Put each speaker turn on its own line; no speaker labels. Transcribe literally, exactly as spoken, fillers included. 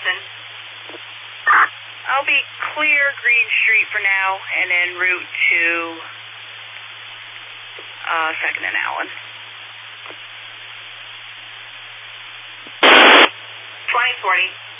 Justin.
I'll be clear Green Street for now, and then route to uh, Second and Allen.
twenty forty.